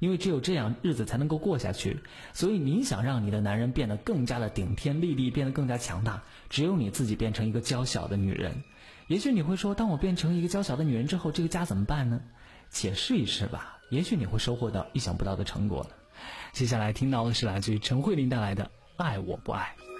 因为只有这样日子才能够过下去。所以你想让你的男人变得更加的顶天立地，变得更加强大，只有你自己变成一个娇小的女人。也许你会说，当我变成一个娇小的女人之后，这个家怎么办呢？且试一试吧，也许你会收获到意想不到的成果呢。接下来听到的是来自于陈慧琳带来的《爱我不爱》。